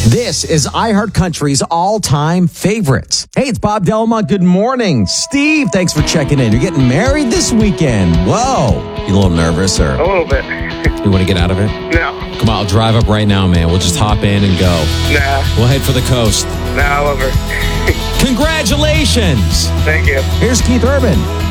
This is iHeartCountry's all-time favorites. Hey, it's Bob Delma. Good morning. Steve, thanks for checking in. You're getting married this weekend. Whoa. You a little nervous, or? A little bit. You want to get out of it? No. Come on, I'll drive up right now, man. We'll just hop in and go. Nah. We'll head for the coast. Nah, I love her. Congratulations. Thank you. Here's Keith Urban.